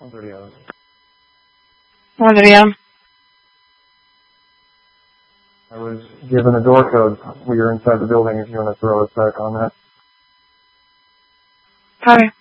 1:30 hours. 1:30 a.m. I was given a door code. We are inside the building if you want to throw us back on that. Hi.